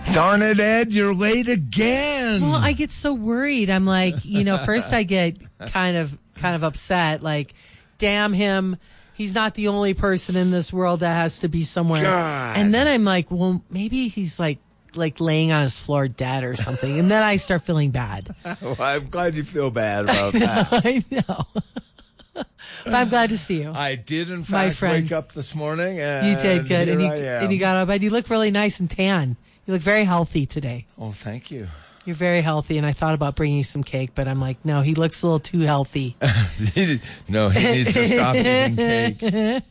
Darn it, Ed, you're late again. Well, I get so worried. I'm like, first I get kind of upset, like, damn him. He's not the only person in this world that has to be somewhere. God. And then I'm like, well, maybe he's like laying on his floor dead or something. And then I start feeling bad. Well, I'm glad you feel bad about that. I know. But I'm glad to see you. I did, in fact, wake up this morning. And you did good. And you got up and you look really nice and tan. You look very healthy today. Oh, thank you. You're very healthy, and I thought about bringing you some cake, but I'm like, no, he looks a little too healthy. No, he needs to stop eating cake.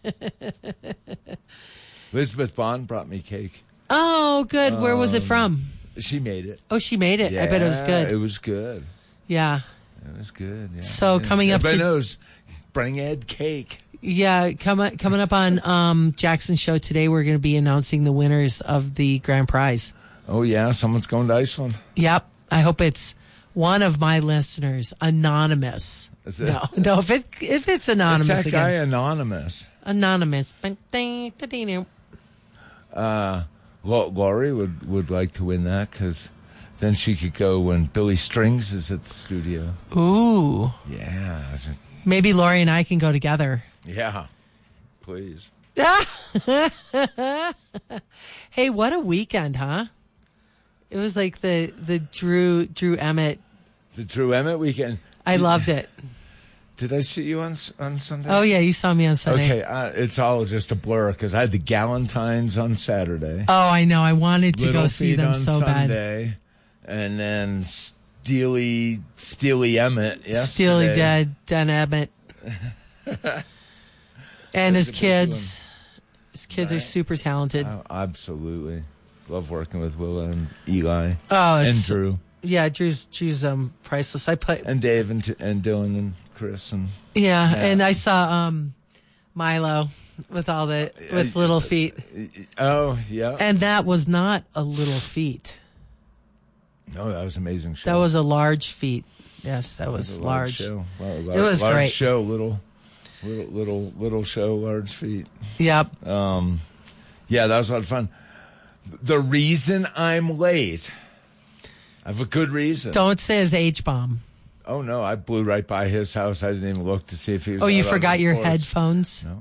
Elizabeth Bond brought me cake. Oh, good. Where was it from? She made it. Oh, she made it. Yeah, I bet it was good. It was good. Yeah. It was good. Yeah. So coming up, everybody knows, bring Ed cake. Yeah, coming up on Jackson's show today, we're going to be announcing the winners of the grand prize. Oh yeah, someone's going to Iceland. Yep. I hope it's one of my listeners, anonymous. Is it? No. If it's anonymous, it's that again. guy anonymous. Anonymous. Laurie would like to win that because then she could go when Billy Strings is at the studio. Ooh. Yeah. Maybe Lori and I can go together. Yeah. Please. Hey, what a weekend, huh? It was like the Drew Emmett. The Drew Emmett weekend. I loved it. Did I see you on Sunday? Oh, yeah, you saw me on Sunday. Okay, it's all just a blur because I had the Galentines on Saturday. Oh, I know. I wanted to Little go see them so Sunday, and then Steely Emmett yesterday. Steely Dan Emmett. And his kids. His kids are super talented. Oh, absolutely. Love working with Willa and Eli. Oh, and Drew. Yeah, Drew's priceless. And Dave and Dylan and Chris and and I saw Milo with with little feet. Oh yeah, and that was not a little feet. No, that was an amazing show. That was a large feat. Yes, that was large. Show. It was large great. Show, little show, large feet. Yep. Yeah, that was a lot of fun. The reason I'm late, I have a good reason. Don't say his H-bomb. Oh, no, I blew right by his house. I didn't even look to see if he was you out forgot on your porch. headphones? No.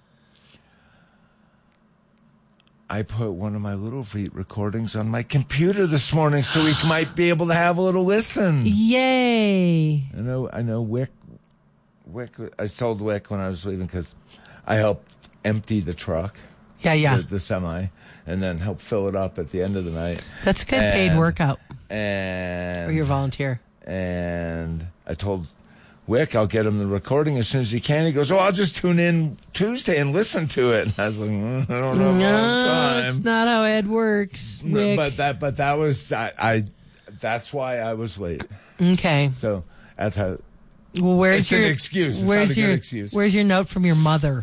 I put one of my Little Feet recordings on my computer this morning so we might be able to have a little listen. Yay. I know Wick, I told Wick when I was leaving because I helped empty the truck. Yeah. The semi, and then help fill it up at the end of the night. That's a good paid workout. Or your volunteer. And I told Wick I'll get him the recording as soon as he can. He goes, I'll just tune in Tuesday and listen to it. And I was like, I don't know if I have time. That's not how Ed works, Wick. But that was that's why I was late. Okay. So that's how. Well, it's an excuse. It's not a good excuse. Where's your note from your mother?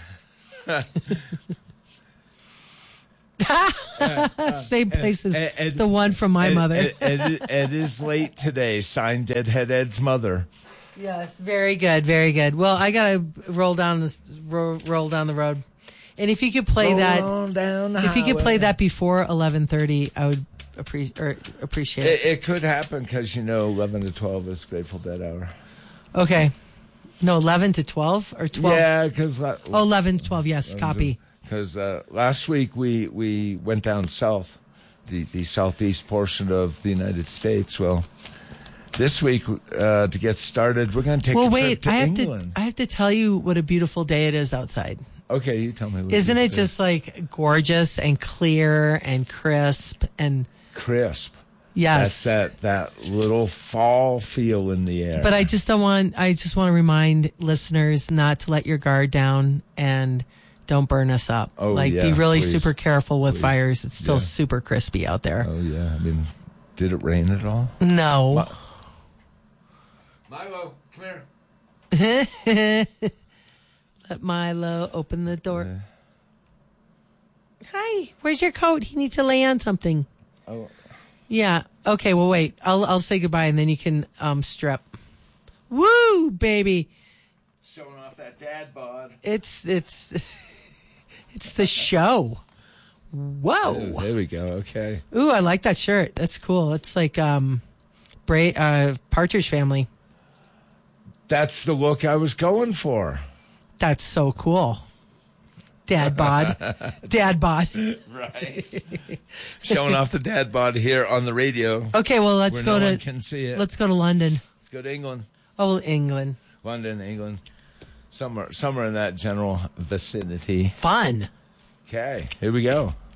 Same place as the one from my mother. Ed is late today. Signed Deadhead Ed's mother. Yes, very good, very good. Well, I gotta roll down the road, and if you could play that before 11:30, I would appreciate it. It could happen because 11 to 12 is Grateful Dead hour. Okay, no, 11 to 12 or 12. Yeah, because 11 to 12. Yes, copy. Because last week we went down south, the southeast portion of the United States. Well, this week to get started, we're going to take a trip to England. I have to tell you what a beautiful day it is outside. Okay, you tell me. Isn't it just like gorgeous and clear and crisp and crisp? Yes, that's that little fall feel in the air. But I just want to remind listeners not to let your guard down and don't burn us up. Oh, be really please. super careful with fires. It's still super crispy out there. Oh yeah, I mean, did it rain at all? No. Milo, come here. Let Milo open the door. Hi, where's your coat? He needs to lay on something. Oh. Yeah. Okay. Well, wait. I'll say goodbye and then you can strip. Woo, baby. Showing off that dad bod. It's the show. Whoa. Ooh, there we go. Okay. Ooh, I like that shirt. That's cool. It's like Partridge Family. That's the look I was going for. That's so cool. Dad bod. Dad bod. Right. Showing off the dad bod here on the radio. Okay, well, let's go no one can see it. Let's go to London. Let's go to England. Oh, England. London, England. Somewhere in that general vicinity. Fun. Okay, here we go.